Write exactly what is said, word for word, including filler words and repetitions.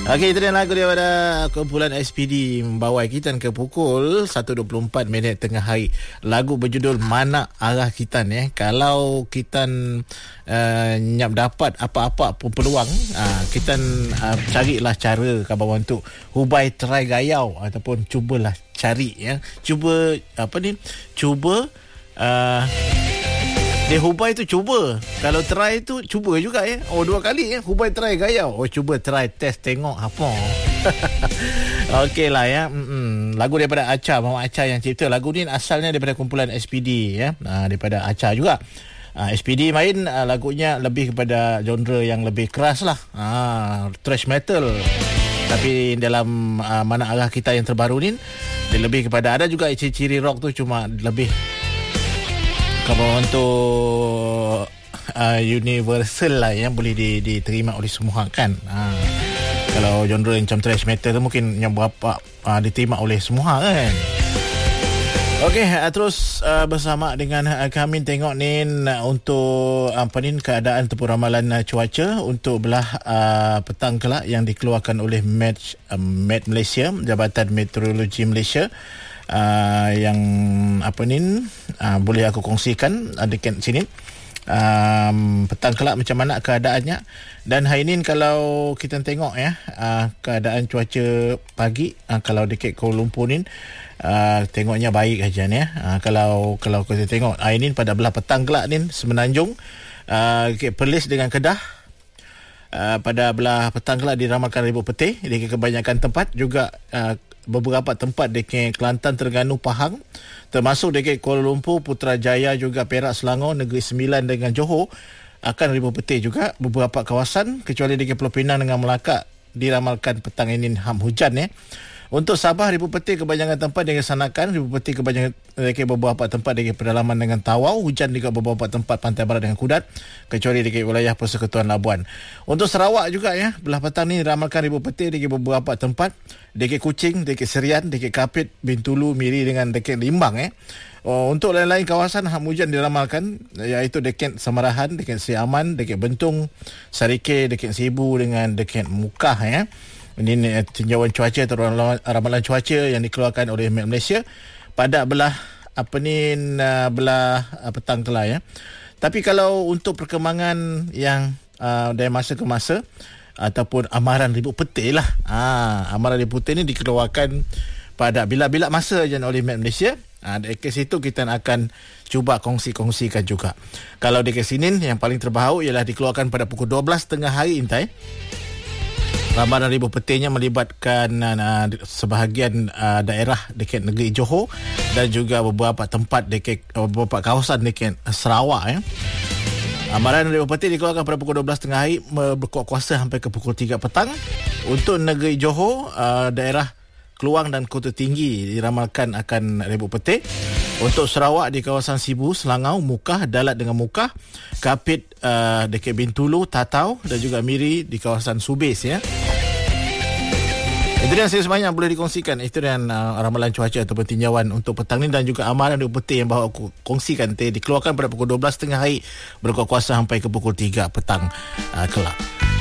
Okey, itu dia lagu daripada kumpulan S P D membawa kita ke pukul satu dua puluh empat minit tengah hari. Lagu berjudul Mana Arah Kita eh. Kalau kita uh, nyap dapat apa-apa pun peluang, uh, kita uh, carilah cara kawan untuk hubai try gayau ataupun cubalah cari ya. Cuba apa ni? Cuba uh, dia hubai tu cuba. Kalau try tu cuba juga ya. Oh, dua kali ya. Hubai try gayau. Oh, cuba try test tengok apa. Okey lah ya. Mm-mm. Lagu daripada Acha, Muhammad Acha yang cipta. Lagu ni asalnya daripada kumpulan S P D ya. Nah, daripada Acha juga. Uh, S P D main uh, lagunya lebih kepada genre yang lebih keras lah. Uh, thrash metal. Tapi dalam uh, Mana Arah Kita yang terbaru ni, dia lebih kepada, ada juga ciri-ciri rock tu, cuma lebih kalau untuk uh, universal lah yang boleh di, diterima oleh semua kan. Uh, kalau genre macam thrash metal tu mungkin yang berapa uh, diterima oleh semua kan. Okey, uh, terus uh, bersama dengan uh, kami tengok ni uh, untuk apa uh, ni keadaan ataupun ramalan uh, cuaca untuk belah uh, petang kelak yang dikeluarkan oleh Met, uh, Met Malaysia, Jabatan Meteorologi Malaysia. Uh, yang apa ni uh, boleh aku kongsikan uh, dekat sini um, petang kelak macam mana keadaannya. Dan hari ni kalau kita tengok ya uh, keadaan cuaca pagi uh, kalau dekat Kuala Lumpur ni uh, tengoknya baik aja ni ya. Uh, kalau kalau kita tengok hari ni pada belah petang kelak ni Semenanjung, uh, Perlis dengan Kedah, uh, pada belah petang kelak diramalkan ribut peti di kebanyakan tempat, juga uh, beberapa tempat dekat Kelantan, Terengganu, Pahang, termasuk dekat Kuala Lumpur, Putrajaya, juga Perak, Selangor, Negeri Sembilan dengan Johor akan ribut peti juga. Beberapa kawasan kecuali dekat Pulau Pinang dengan Melaka diramalkan petang ini ham hujan ya. Untuk Sabah, ribut peti kebanyakan tempat dilaksanakan. Ribut peti kebanyakan dekat beberapa tempat dekat pedalaman dengan Tawau, hujan dekat beberapa tempat pantai barat dengan Kudat, kecuali dekat wilayah Persekutuan Labuan. Untuk Sarawak juga ya, belah petang ni diramalkan ribut peti dekat beberapa tempat dekat Kuching, dekat Serian, dekat Kapit, Bintulu, Miri dengan dekat Limbang eh. Oh, untuk lain-lain kawasan ham hujan diramalkan iaitu dekat Samarahan, dekat Siaman, dekat Bentung, Sarike, dekat Sibu dengan dekat Mukah ya. Ini tinjauan cuaca atau ramalan cuaca yang dikeluarkan oleh Met Malaysia pada belah apa ni belah petang kelak ya. Tapi kalau untuk perkembangan yang uh, dari masa ke masa ataupun amaran ribut peti lah, ha, amaran ribut peti ni dikeluarkan pada bila-bila masa je oleh Met Malaysia. Ha, dari situ kita akan cuba kongsi-kongsikan juga. Kalau di sini yang paling terbaru ialah dikeluarkan pada pukul dua belas tengah hari intai. Ramalan ribut petinya melibatkan uh, sebahagian uh, daerah dekat negeri Johor dan juga beberapa tempat dekat uh, beberapa kawasan dekat uh, Sarawak ya. Amaran ribut peti dikeluarkan pada pukul dua belas tengah hari berkuat kuasa sampai ke pukul tiga petang. Untuk negeri Johor, uh, daerah Keluang dan Kota Tinggi diramalkan akan ribut peti. Untuk Sarawak di kawasan Sibu, Selangau, Mukah, Dalat dengan Mukah, Kapit uh, dekat Bintulu, Tatau dan juga Miri di kawasan Subis ya. Itu yang saya sebanyak boleh dikongsikan. Itu yang uh, ramalan cuaca ataupun tinjauan untuk petang ni dan juga amaran ribut peti yang bahawa aku kongsikan dikeluarkan pada pukul dua belas tengah hari berkuat kuasa sampai ke pukul tiga petang uh, kelak.